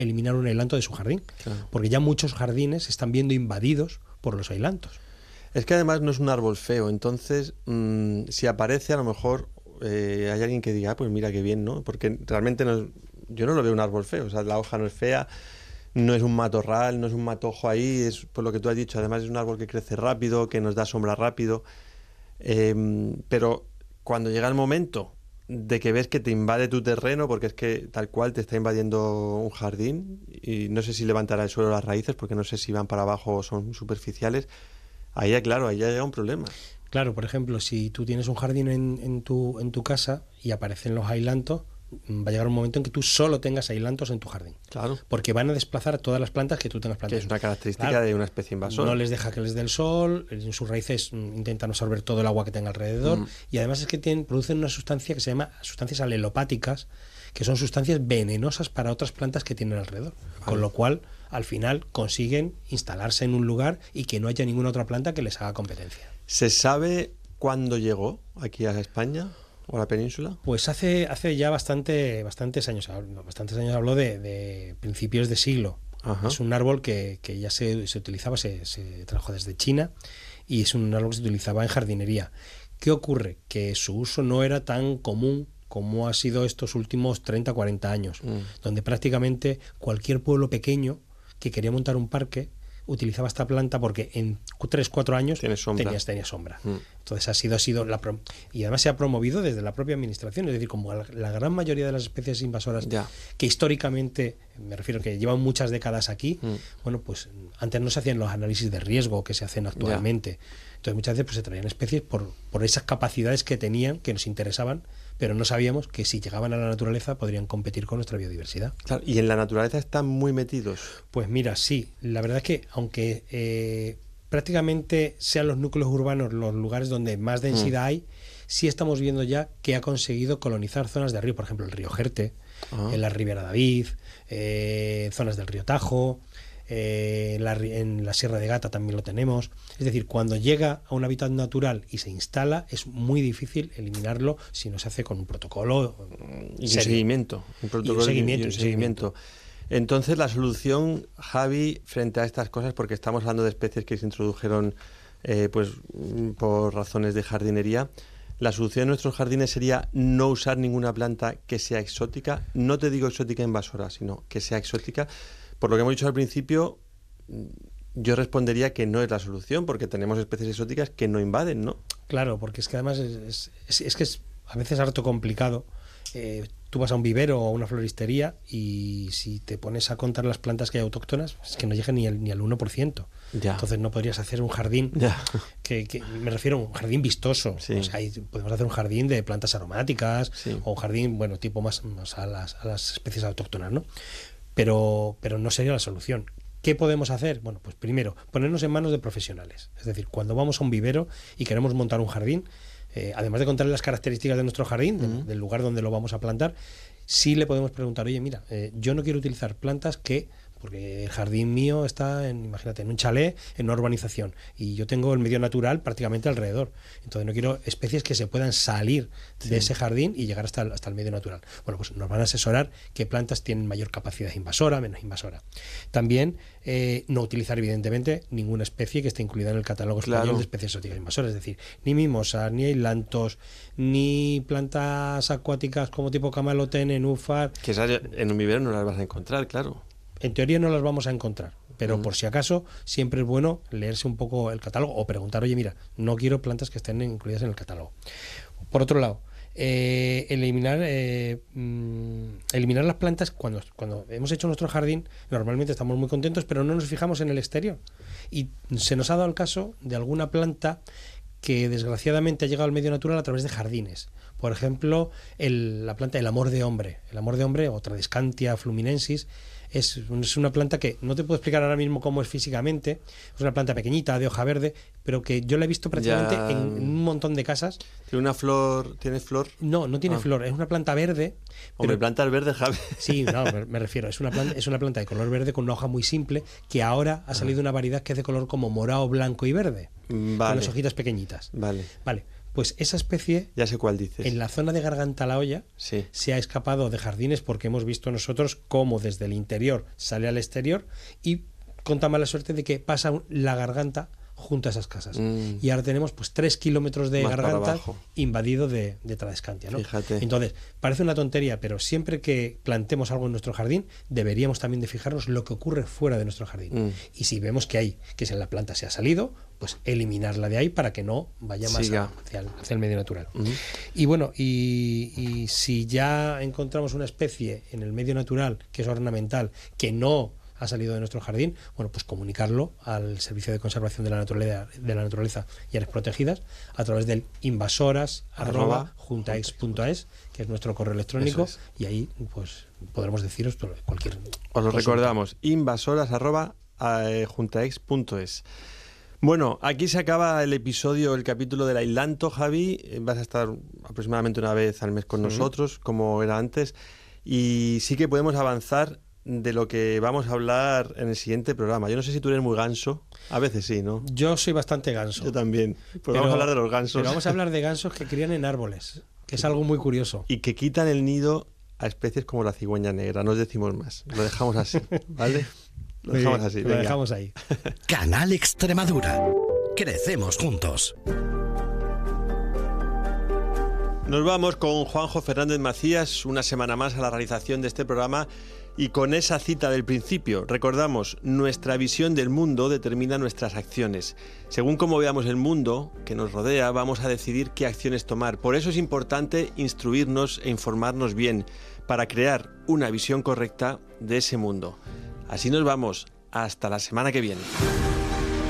eliminar un ailanto de su jardín, Claro. porque ya muchos jardines se están viendo invadidos por los ailantos. Es que además no es un árbol feo, entonces si aparece a lo mejor hay alguien que diga, pues mira qué bien, ¿no? Porque realmente yo no lo veo un árbol feo, o sea, la hoja no es fea, no es un matorral, no es un matojo ahí, es por lo que tú has dicho, además es un árbol que crece rápido, que nos da sombra rápido, pero cuando llega el momento de que ves que te invade tu terreno, porque es que tal cual te está invadiendo un jardín, y no sé si levantará el suelo las raíces, porque no sé si van para abajo o son superficiales, ahí ya, claro, ahí ya llega un problema. Claro, por ejemplo, si tú tienes un jardín en tu casa y aparecen los ailantos, va a llegar un momento en que tú solo tengas ailantos en tu jardín. Claro. Porque van a desplazar todas las plantas que tú tengas Que plantadas. es una característica Claro, de una especie invasora. no les deja que les dé el sol, en sus raíces intentan absorber todo el agua que tenga alrededor, y además es que producen una sustancia que se llama sustancias alelopáticas, que son sustancias venenosas para otras plantas que tienen alrededor. Con lo cual, al final, consiguen instalarse en un lugar y que no haya ninguna otra planta que les haga competencia. ¿Se sabe cuándo llegó aquí a España o a la península? Pues hace ya bastantes años habló de principios de siglo. Ajá. Es un árbol que ya se utilizaba, se trajo desde China, y es un árbol que se utilizaba en jardinería. ¿Qué ocurre? Que su uso no era tan común como ha sido estos últimos 30, 40 años, donde prácticamente cualquier pueblo pequeño que quería montar un parque utilizaba esta planta porque en 3-4 años tenía sombra. Entonces y además se ha promovido desde la propia administración, es decir, como la gran mayoría de las especies invasoras que históricamente, me refiero que llevan muchas décadas aquí, bueno, pues antes no se hacían los análisis de riesgo que se hacen actualmente. Entonces muchas veces pues, se traían especies por esas capacidades que tenían, que nos interesaban, pero no sabíamos que si llegaban a la naturaleza podrían competir con nuestra biodiversidad. Claro, ¿y en la naturaleza están muy metidos? Pues mira, sí, la verdad es que aunque prácticamente sean los núcleos urbanos los lugares donde más densidad hay, sí estamos viendo ya que ha conseguido colonizar zonas de río, por ejemplo el río Jerte, en la Ribera David, zonas del río Tajo, en la Sierra de Gata también lo tenemos. Es decir, cuando llega a un hábitat natural y se instala, es muy difícil eliminarlo si no se hace con un protocolo y un seguimiento. Un protocolo y un seguimiento. Entonces, la solución, Javi, frente a estas cosas, porque estamos hablando de especies que se introdujeron pues por razones de jardinería, la solución en nuestros jardines sería no usar ninguna planta que sea exótica. No te digo exótica invasora, sino que sea exótica. Por lo que hemos dicho al principio, yo respondería que no es la solución, porque tenemos especies exóticas que no invaden, ¿no? Claro, porque es que además es que es a veces harto complicado. Tú vas a un vivero o a una floristería y si te pones a contar las plantas que hay autóctonas, es que no llegan ni al 1%. Ya. Entonces no podrías hacer un jardín, que me refiero a un jardín vistoso. Sí. O sea, podemos hacer un jardín de plantas aromáticas, sí, o un jardín, bueno, tipo más a las especies autóctonas, ¿no? Pero no sería la solución. ¿Qué podemos hacer? Bueno, pues primero, ponernos en manos de profesionales. Es decir, cuando vamos a un vivero y queremos montar un jardín, además de contarle las características de nuestro jardín, del lugar donde lo vamos a plantar, sí le podemos preguntar, oye, mira, yo no quiero utilizar plantas porque el jardín mío está, imagínate, en un chalet, en una urbanización, y yo tengo el medio natural prácticamente alrededor. Entonces no quiero especies que se puedan salir de ese jardín y llegar hasta el medio natural. Bueno, pues nos van a asesorar qué plantas tienen mayor capacidad invasora, menos invasora. También no utilizar, evidentemente, ninguna especie que esté incluida en el catálogo español de especies exóticas invasoras, es decir, ni mimosas, ni ailantos, ni plantas acuáticas como tipo camalote, nenúfar. Que en un vivero no las vas a encontrar, claro. En teoría no las vamos a encontrar, pero por si acaso siempre es bueno leerse un poco el catálogo o preguntar, oye, mira, no quiero plantas que estén incluidas en el catálogo. Por otro lado, eliminar las plantas cuando hemos hecho nuestro jardín. Normalmente estamos muy contentos, pero no nos fijamos en el exterior, y se nos ha dado el caso de alguna planta que desgraciadamente ha llegado al medio natural a través de jardines. Por ejemplo, la planta del amor de hombre, o Tradescantia fluminensis, es una planta que no te puedo explicar ahora mismo cómo es físicamente. Es una planta pequeñita, de hoja verde, pero que yo la he visto prácticamente en un montón de casas. ¿Tiene una flor? ¿Tiene flor? No tiene flor, es una planta verde. Hombre, plantas verdes, Javi. Sí, no, me refiero, es una planta de color verde con una hoja muy simple, que ahora ha salido una variedad que es de color como morado, blanco y verde, con las hojitas pequeñitas. Vale. Pues esa especie, Ya sé cuál dices. en la zona de Garganta la Olla, Sí. se ha escapado de jardines porque hemos visto nosotros cómo desde el interior sale al exterior y con tan mala suerte de que pasa la garganta junto a esas casas. Y ahora tenemos pues 3 kilómetros de Más para garganta abajo. invadido de tradescantia, ¿no? Fíjate. Entonces, parece una tontería, pero siempre que plantemos algo en nuestro jardín, deberíamos también de fijarnos lo que ocurre fuera de nuestro jardín. Y si vemos que hay, que si en la planta se ha salido, pues eliminarla de ahí para que no vaya más Siga. hacia el medio natural. Y bueno, y si ya encontramos una especie en el medio natural que es ornamental, que no ha salido de nuestro jardín, bueno, pues comunicarlo al Servicio de Conservación de la Naturaleza y Áreas Protegidas a través del invasoras@juntaex.es, que es nuestro correo electrónico, Eso es. y ahí pues podremos deciros cualquier Os lo consulta. recordamos, invasoras@juntaex.es. Bueno, aquí se acaba el episodio, el capítulo del Aislanto, Javi. Vas a estar aproximadamente una vez al mes con nosotros, como era antes, y sí que podemos avanzar de lo que vamos a hablar en el siguiente programa. Yo no sé si tú eres muy ganso, a veces sí, ¿no? Yo soy bastante ganso. Yo también. Pues vamos a hablar de los gansos. Pero vamos a hablar de gansos que crían en árboles, que es algo muy curioso. Y que quitan el nido a especies como la cigüeña negra. No os decimos más. Lo dejamos así, ¿vale? Lo dejamos así. Lo venga. dejamos ahí. Canal Extremadura. Crecemos juntos. Nos vamos con Juanjo Fernández Macías, una semana más a la realización de este programa y con esa cita del principio. Recordamos, nuestra visión del mundo determina nuestras acciones. Según cómo veamos el mundo que nos rodea, vamos a decidir qué acciones tomar. Por eso es importante instruirnos e informarnos bien para crear una visión correcta de ese mundo. Así nos vamos. Hasta la semana que viene.